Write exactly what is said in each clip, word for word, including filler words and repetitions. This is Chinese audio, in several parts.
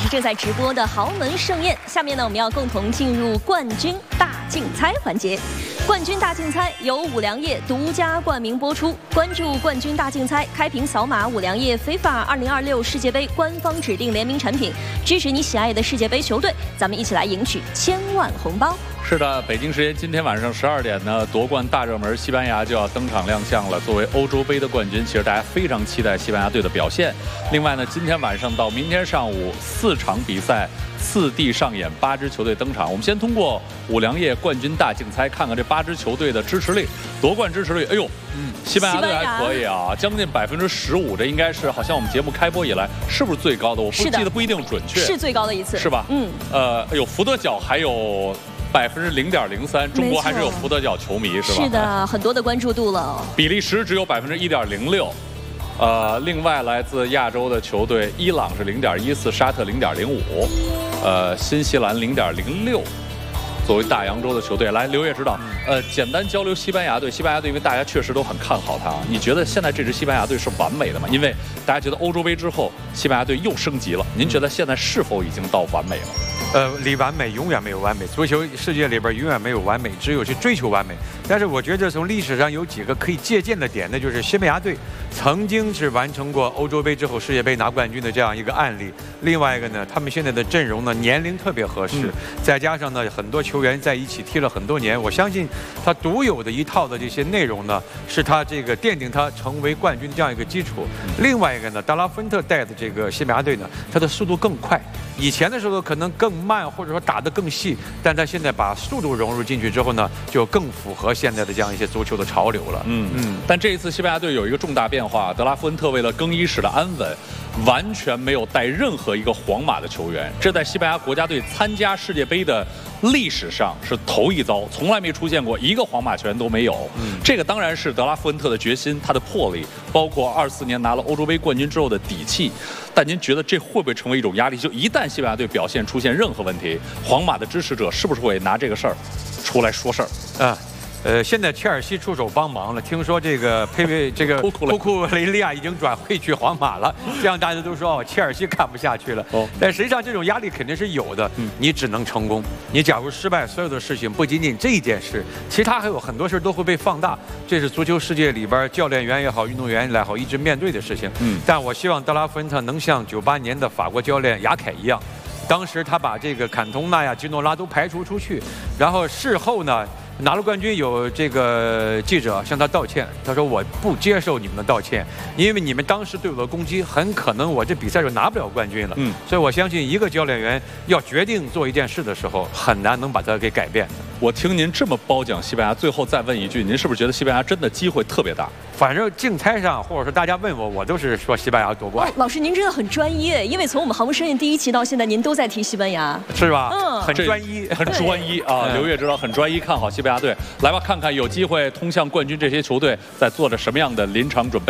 是正在直播的豪门盛宴。下面呢，我们要共同进入冠军大竞猜环节。冠军大竞猜由五粮液独家冠名播出。关注冠军大竞猜，开屏扫码五粮液 FIFA 二零二六世界杯官方指定联名产品，支持你喜爱的世界杯球队。咱们一起来赢取千万红包。 是的，北京时间今天晚上十二点呢，夺冠大热门西班牙就要登场亮相了。作为欧洲杯的冠军，其实大家非常期待西班牙队的表现。另外呢，今天晚上到明天上午四场比赛次第上演，八支球队登场。我们先通过五粮液冠军大竞猜看看这八支球队的支持率、夺冠支持率。哎呦，嗯，西班牙队还可以啊，将近百分之十五，这应该是好像我们节目开播以来是不是最高的？我不记得不一定准确， 是最高的一次， 是吧？嗯，呃，有伏特角还有。 百分之零点零三，中国还是有伏特角球迷是吧？ 是的，很多的关注度了。 比利时只有百分之一点零六，呃，另外来自亚洲的球队，伊朗是零点一四，沙特零点零五，呃，新西兰零点零六。 作为大洋洲的球队，来刘烨指导，呃，简单交流西班牙队。西班牙队，因为大家确实都很看好他，你觉得现在这支西班牙队是完美的吗？因为大家觉得欧洲杯之后，西班牙队又升级了，您觉得现在是否已经到完美了？ 呃，离完美永远没有完美，足球世界里边永远没有完美，只有去追求完美。但是我觉得从历史上有几个可以借鉴的点，那就是西班牙队曾经是完成过欧洲杯之后世界杯拿冠军的这样一个案例。另外一个呢，他们现在的阵容呢年龄特别合适，嗯、再加上呢很多球员在一起踢了很多年，我相信他独有的一套的这些内容呢，是他这个奠定他成为冠军这样一个基础。另外一个呢，达拉芬特带的这个西班牙队呢，他的速度更快。以前的时候可能更慢，或者说打得更细，但他现在把速度融入进去之后呢，就更符合现在的这样一些足球的潮流了。 嗯嗯。但这一次西班牙队有一个重大变化，德拉夫恩特为了更衣室的安稳，完全没有带任何一个皇马的球员，这在西班牙国家队参加世界杯的历史上是头一遭，从来没出现过一个皇马球员都没有。嗯，这个当然是德拉夫恩特的决心，他的魄力，包括二四年拿了欧洲杯冠军之后的底气。但您觉得这会不会成为一种压力？就一旦西班牙队表现出现任何问题，皇马的支持者是不是会拿这个事儿出来说事儿？ 啊。呃，现在切尔西出手帮忙了，听说这个佩佩这个库库雷利亚已经转会去皇马了，这样大家都说哦，切尔西看不下去了。哦，但实际上这种压力肯定是有的，嗯，你只能成功。你假如失败，所有的事情不仅仅这一件事，其他还有很多事都会被放大。这是足球世界里边教练员也好，运动员也好，一直面对的事情。嗯，但我希望德拉夫恩特能像九八年的法国教练雅凯一样，当时他把这个坎通纳呀、基诺拉都排除出去，然后事后呢。 拿了冠军，有这个记者向他道歉，他说我不接受你们的道歉，因为你们当时对我的攻击，很可能我这比赛就拿不了冠军了。嗯，所以我相信一个教练员要决定做一件事的时候，很难能把它给改变。 我听您这么褒奖西班牙，最后再问一句，您是不是觉得西班牙真的机会特别大？ 反正竞猜上，或者说大家问我，我都是说西班牙夺冠。 哦、老师，您真的很专业，因为从我们豪门盛宴第一期到现在，您都在提西班牙， 是吧？嗯，很专一， 很专一啊！刘烨知道很专一，看好西班牙队。来吧，看看有机会通向冠军这些球队在做着什么样的临场准备。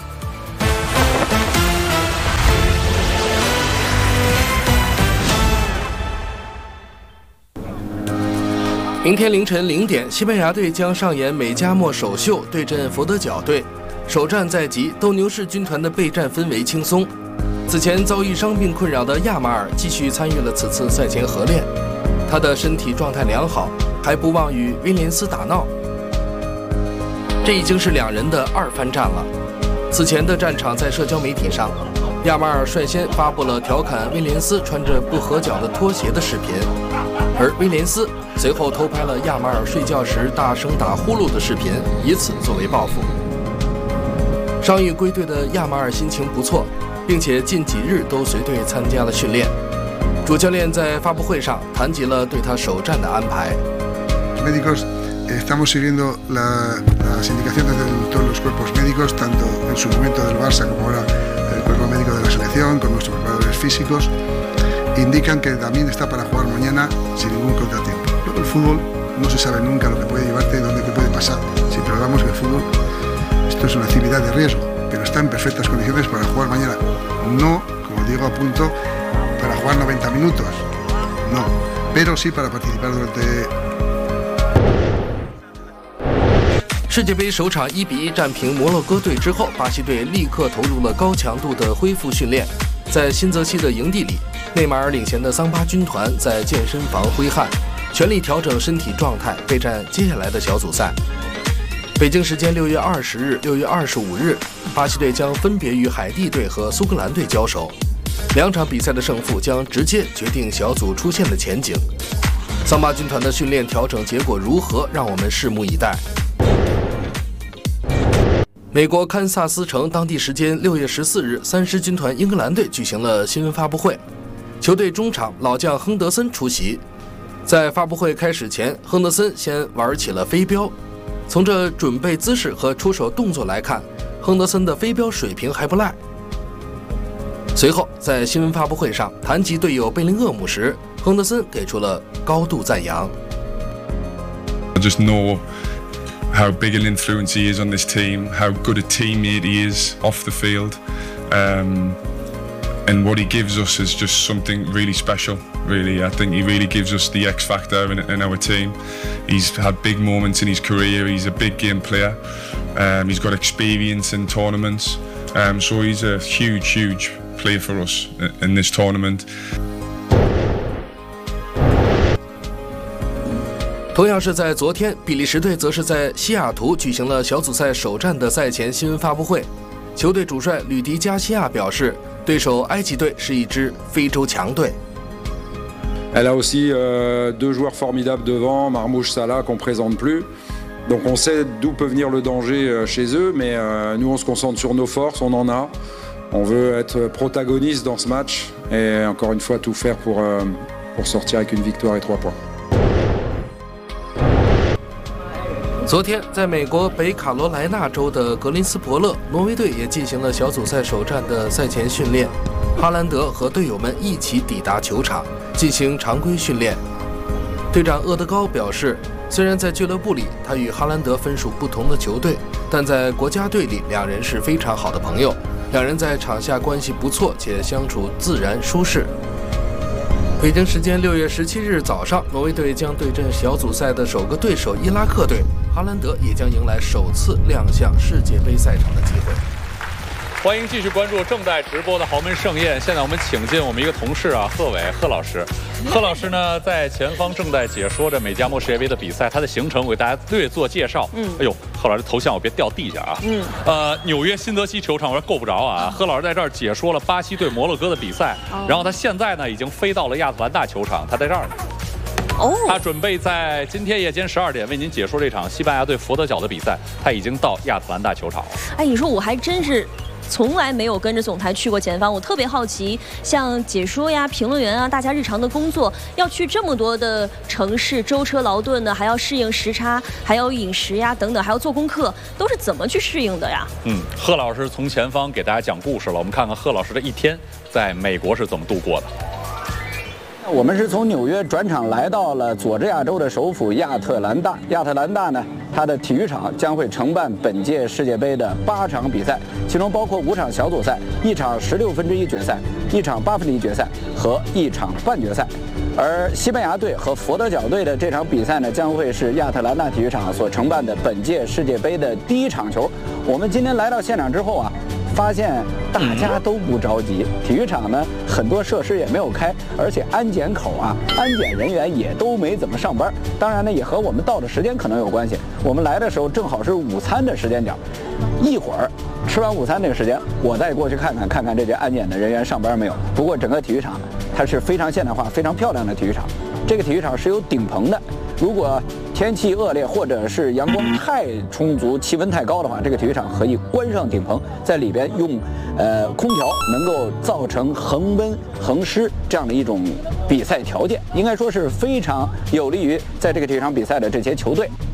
明天凌晨零点，西班牙队将上演美加墨首秀，对阵佛得角队。首战在即，斗牛士军团的备战氛围轻松。此前遭遇伤病困扰的亚马尔继续参与了此次赛前合练，他的身体状态良好，还不忘与威廉斯打闹。这已经是两人的二番战了。此前的战场在社交媒体上，亚马尔率先发布了调侃威廉斯穿着不合脚的拖鞋的视频，而威廉斯 随后偷拍了亚马尔睡觉时大声打呼噜的视频，以此作为报复。伤愈归队的亚马尔心情不错，并且近几日都随队参加了训练。主教练在发布会上谈及了对他首战的安排。 Médicos estamos siguiendo la, las indicaciones de todos los cuerpos médicos, tanto en su momento del Barça como ahora el cuerpo médico de la selección, con nuestros preparadores físicos, indican que también está para jugar mañana sin ningún contratiempo. El fútbol no se sabe nunca lo que puede llevarte, dónde te puede pasar. Siempre hablamos que el fútbol, esto es una actividad de riesgo, pero está en perfectas condiciones para jugar mañana. No, como Diego apunto, para jugar noventa minutos, no, pero sí para participar durante 世界杯首场一比一战平摩洛哥队之后，巴西队立刻投入了高强度的恢复训练。在新泽西的营地里， 内马尔领衔的桑巴军团在健身房挥汗，全力调整身体状态，备战接下来的小组赛。北京时间六月二十日、六月二十五日，巴西队将分别与海地队和苏格兰队交手，两场比赛的胜负将直接决定小组出线的前景。桑巴军团的训练调整结果如何，让我们拭目以待。美国堪萨斯城当地时间六月十四日，三狮军团英格兰队举行了新闻发布会，球队中场老将亨德森出席。在发布会开始前，亨德森先玩起了飞镖。从这准备姿势和出手动作来看，亨德森的飞镖水平还不赖。随后，在新闻发布会上谈及队友贝林厄姆时，亨德森给出了高度赞扬。 I just know how big an influence he is on this team, how good a teammate he is off the field, um, and what he gives us is just something really special. Really, I think he really gives us the X factor in, in our team. He's had big moments in his career. He's a big game player. Um, he's got experience in tournaments, um, so he's a huge, huge player for us in this tournament. 同样是在昨天，比利时队则是在西雅图举行了小组赛首战的赛前新闻发布会。球队主帅吕迪加西亚表示，对手埃及队是一支非洲强队。 Elle a aussi euh, deux joueurs formidables devant, Marmouche, Salah, qu'on présente plus. Donc on sait d'où peut venir le danger chez eux, mais euh, nous on se concentre sur nos forces, on en a. On veut être protagoniste dans ce match et encore une fois tout faire pour, euh, pour sortir avec une victoire et trois points. 昨天，在美国北卡罗来纳州的格林斯伯勒，挪威队也进行了小组赛首战的赛前训练。哈兰德和队友们一起抵达球场进行常规训练。队长厄德高表示，虽然在俱乐部里他与哈兰德分属不同的球队，但在国家队里两人是非常好的朋友。两人在场下关系不错，且相处自然舒适。北京时间六月十七日早上，挪威队将对阵小组赛的首个对手伊拉克队，哈兰德也将迎来首次亮相世界杯赛场的机会。 欢迎继续关注正在直播的豪门盛宴。现在我们请进我们一个同事啊，贺伟贺老师。贺老师呢，在前方正在解说着美加墨世界杯的比赛，他的行程我给大家略作介绍。嗯，哎呦，贺老师头像我别掉地下啊。嗯，呃，纽约新泽西球场我说够不着啊。贺老师在这儿解说了巴西对摩洛哥的比赛，哦、然后他现在呢已经飞到了亚特兰大球场，他在这儿呢。哦，他准备在今天夜间十二点为您解说这场西班牙对佛得角的比赛，他已经到亚特兰大球场了。 哎，你说我还真是。从来没有跟着总台去过前方，我特别好奇，像解说呀、评论员啊，大家日常的工作要去这么多的城市，舟车劳顿的，还要适应时差，还有饮食呀等等，还要做功课，都是怎么去适应的呀？ 嗯，贺老师从前方给大家讲故事了，我们看看贺老师的一天在美国是怎么度过的。 我们是从纽约转场来到了佐治亚州的首府亚特兰大。亚特兰大呢，它的体育场将会承办本届世界杯的八场比赛，其中包括五场小组赛、一场十六分之一决赛、一场八分之一决赛和一场半决赛。而西班牙队和佛得角队的这场比赛呢，将会是亚特兰大体育场所承办的本届世界杯的第一场球。我们今天来到现场之后啊，发现大家都不着急，体育场呢很多设施也没有开，而且安检口啊，安检人员也都没怎么上班。当然呢，也和我们到的时间可能有关系。我们来的时候正好是午餐的时间点，一会儿吃完午餐这个时间，我再过去看看，看看这些安检的人员上班没有。不过整个体育场它是非常现代化、非常漂亮的体育场。这个体育场是有顶棚的，如果天气恶劣或者是阳光太充足、气温太高的话，这个体育场可以关上顶棚，在里边用呃空调能够造成恒温恒湿这样的一种比赛条件，应该说是非常有利于在这个体育场比赛的这些球队。